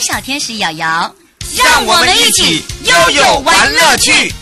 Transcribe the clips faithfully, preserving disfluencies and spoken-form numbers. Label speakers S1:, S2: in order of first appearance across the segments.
S1: 小天使瑶瑶，
S2: 让我们一起悠悠玩乐趣。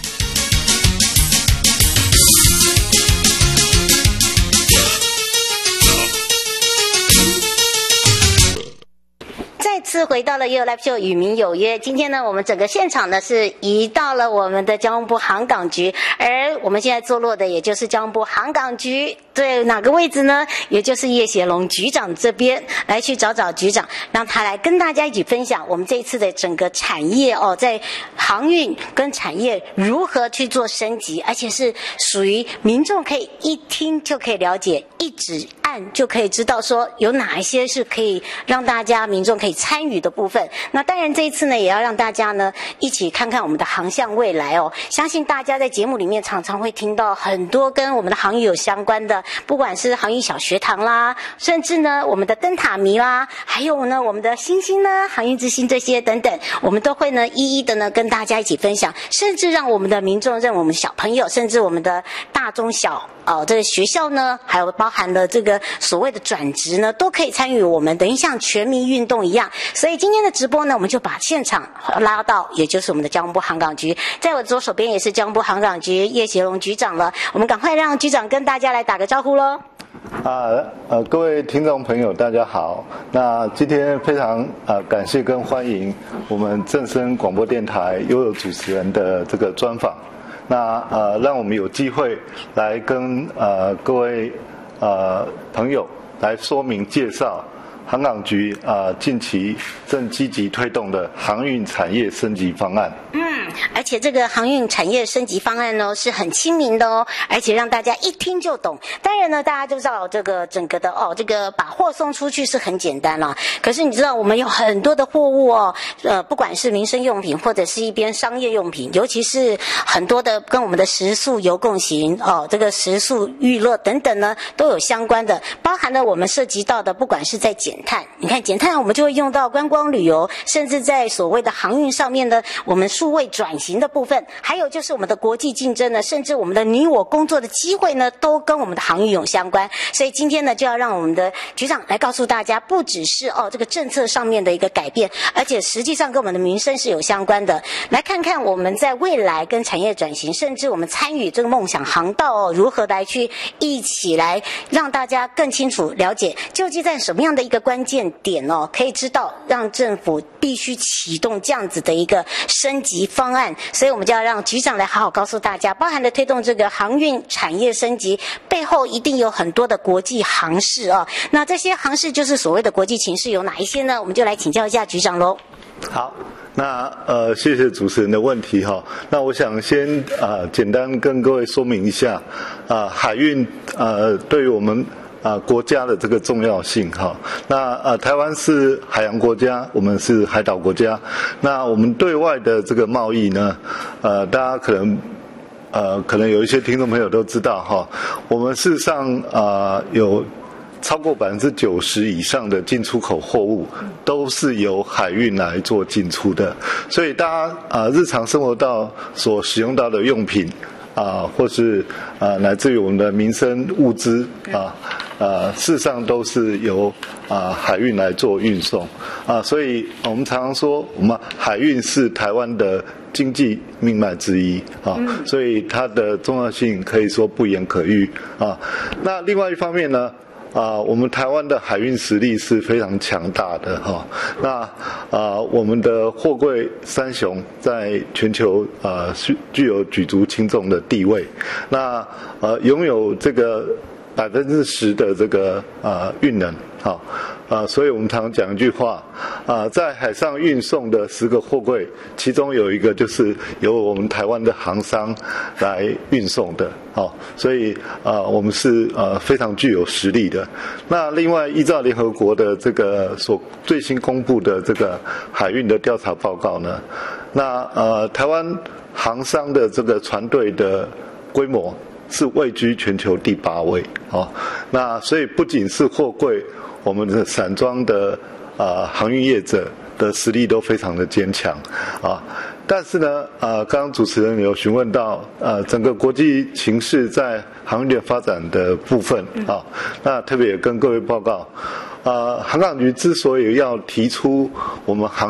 S3: 再次回到了悠悠 Live Show 与民有约。今天呢，我们整个现场呢是移到了我们的交通部航港局，而我们现在坐落的也就是交通部航港局对哪个位置呢？也就是叶协龙局长这边，来去找找局长，让他来跟大家一起分享我们这一次的整个产业哦，在航运跟产业如何去做升级，而且是属于民众可以一听就可以了解，一指按就可以知道说有哪一些是可以让大家民众可以参与的部分。那当然这一次呢，也要让大家呢一起看看我们的航向未来哦。相信大家在节目里面常常会听到很多跟我们的航运有相关的，不管是航运小学堂啦，甚至呢我们的灯塔迷啦，还有呢我们的星星呢航运之星这些等等，我们都会呢一一的呢跟大家一起分享，甚至让我们的民众，让我们小朋友，甚至我们的大中小哦这个学校呢，还有包含了这个所谓的转职呢，都可以参与我们，等于像全民运动一样。所以今天的直播呢，我们就把现场拉到，也就是我们的交通部航港局，在我左手边也是交通部航港局叶协龙局长了。我们赶快让局长跟大家来打个招呼咯。
S4: 啊呃，各位听众朋友，大家好。那今天非常呃感谢跟欢迎我们正声广播电台悠悠主持人的这个专访。那呃，让我们有机会来跟呃各位呃朋友来说明介绍航港局呃近期正积极推动的航运产业升级方案。
S3: 嗯，而且这个航运产业升级方案呢是很亲民的哦，而且让大家一听就懂。当然呢，大家就知道这个整个的哦，这个把货送出去是很简单啦。可是你知道我们有很多的货物哦，呃，不管是民生用品或者是一边商业用品，尤其是很多的跟我们的食宿游共行哦，这个食宿娱乐等等呢都有相关的，包含了我们涉及到的，不管是在减碳，你看减碳我们就会用到观光旅游，甚至在所谓的航运上面呢，我们数位转型的部分，还有就是我们的国际竞争呢，甚至我们的你我工作的机会呢，都跟我们的航运有相关。所以今天呢，就要让我们的局长来告诉大家，不只是哦这个政策上面的一个改变，而且实际上跟我们的民生是有相关的。来看看我们在未来跟产业转型，甚至我们参与这个梦想航道哦，如何来去一起来让大家更清楚了解，究竟在什么样的一个关键点哦，可以知道让政府必须启动这样子的一个升级方案。所以我们就要让局长来好好告诉大家，包含了推动这个航运产业升级背后一定有很多的国际航事哦。那这些航事就是所谓的国际情势有哪一些呢？我们就来请教一下局长咯。
S4: 好，那呃，谢谢主持人的问题哈。那我想先呃简单跟各位说明一下，啊、呃，海运呃对于我们啊、呃，国家的这个重要性哈，那呃，台湾是海洋国家，我们是海岛国家。那我们对外的这个贸易呢，呃，大家可能呃，可能有一些听众朋友都知道哈，我们事实上啊、呃、有超过百分之九十以上的进出口货物都是由海运来做进出的，所以大家啊、呃、日常生活到所使用到的用品。啊，或是啊，乃至于我们的民生物资啊，呃，事实上都是由啊海运来做运送啊，所以我们常常说，我们海运是台湾的经济命脉之一啊，所以它的重要性可以说不言可喻啊。那另外一方面呢？啊，我们台湾的海运实力是非常强大的哈。那啊，我们的货柜三雄在全球啊具有举足轻重的地位。那呃，拥有这个百分之十的这个啊运能，好啊，所以我们常常讲一句话啊，在海上运送的十个货柜，其中有一个就是由我们台湾的航商来运送的，好，所以啊，我们是呃非常具有实力的。那另外，依照联合国的这个所最新公布的这个海运的调查报告呢，那呃台湾航商的这个船队的规模是位居全球第八位，哦，那所以不仅是货柜，我们的散装的啊、呃、航运业者的实力都非常的坚强啊。但是呢，呃，刚刚主持人有询问到，呃，整个国际情势在航运业发展的部分啊，那特别也跟各位报告，呃，航港局之所以要提出我们航